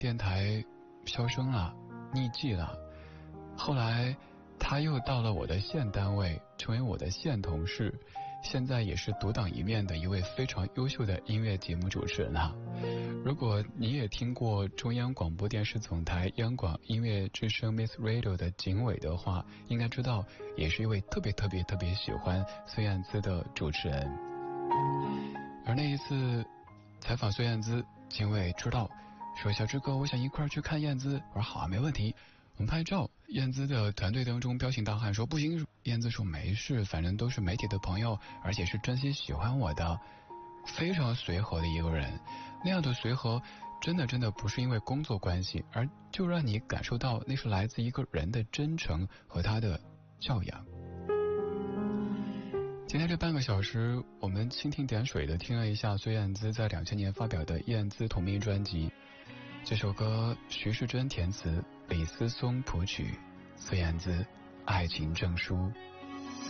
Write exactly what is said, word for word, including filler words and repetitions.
电台销声了，匿迹了。后来他又到了我的县单位，成为我的县同事，现在也是独当一面的一位非常优秀的音乐节目主持人啊。如果你也听过中央广播电视总台央广音乐之声 Miss Radio 的警委的话，应该知道也是一位特别特别特别喜欢孙燕姿的主持人。而那一次采访孙燕姿，警委知道说小志哥，我想一块儿去看燕姿。我说好啊，没问题，我们拍照。燕姿的团队当中彪形大汉说不行，燕姿说没事，反正都是媒体的朋友，而且是真心喜欢我的。非常随和的一个人，那样的随和真的真的不是因为工作关系，而就让你感受到那是来自一个人的真诚和他的教养。今天这半个小时，我们蜻蜓点水的听了一下孙燕姿在两千年发表的《燕姿同名专辑》。这首歌徐世珍填词，李思松谱曲，孙燕姿《爱情证书》。